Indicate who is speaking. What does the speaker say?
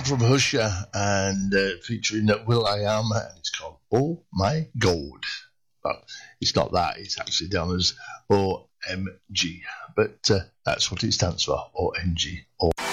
Speaker 1: one from Husher and featuring Will I Am, and it's called Oh My God. But it's not that, it's actually down as OMG, but that's what it stands for, OMG.